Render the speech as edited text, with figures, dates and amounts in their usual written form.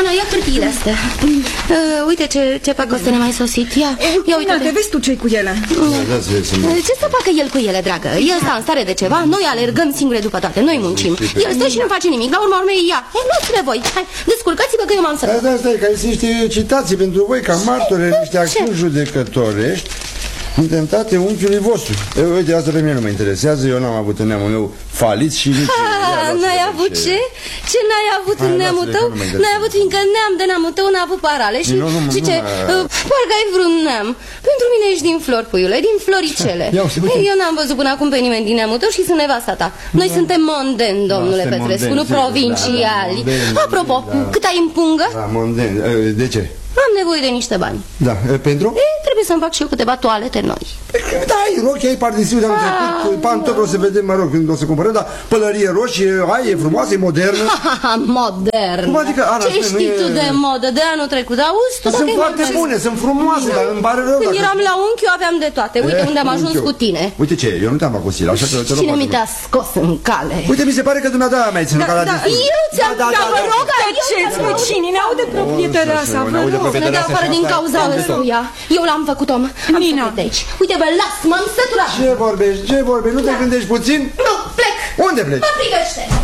Ana, ia hârtiile astea. Uite ce pac o să ne mai sosit. Ia uite. Vezi tu ce-i cu ele? Ce să facă el cu ele, dragă? El stă în stare de ceva, noi alergăm singure după toate, noi muncim. El stă și nu face nimic, la urma urmei ia. Luați-le voi, hai, descurcați-vă că eu m-am sărat. Stai, că sunt niște citații pentru voi ca martore, niște acțiuni judecătorești intentate unchiului vostru. Uite, asta pe mine nu mă interesează, eu n-am avut în neamul meu falit și nici... N-ai avut ce? Ce n-ai avut în neamul tău? N-ai avut, fiindcă neam de neamul tău n-a avut parale. Și ce? Parcă ai vreun neam. Pentru mine ești din flori, puiule, din floricele. Eu n-am văzut până acum pe nimeni din neamul tău și sunt nevasta ta. Noi suntem mondeni, domnule Petrescu, nu provinciali. Apropo, cât ai în pungă? Mondeni, de ce? Am nevoie de niște bani. Da, pentru? Trebuie să-mi fac și eu câteva toalete noi. Da, ai rochi, ai pardesiu de anul trecut, pantofi o să vedem, mă rog, când o să cumpărăm, dar pălărie roșie, ai, e frumoasă, e modernă. Modernă? Cum adică, Ana, ce știi tu de modă de anul trecut? Auzi tu? Sunt foarte bune, sunt frumoase, dar îmi pare rău. Când eram la unchi, eu aveam de toate. Uite unde am ajuns cu tine. Uite ce, eu nu te-am făcut sil, așa că te rog. Cine mi te-a scos în cale? Uite, mi se pare că dumneata mi-ai ținut ca la discuție. Eu ți-am vă rog, ce-ți cine ne aude proprietărea sa, vă rog. Ne dea afară din cauza ăstuia. Eu l-am făcut om. Nina. Uite, vă las, m-am săturat. Ce vorbești? Nu te gândești puțin? Nu, plec. Unde pleci? Mă privește.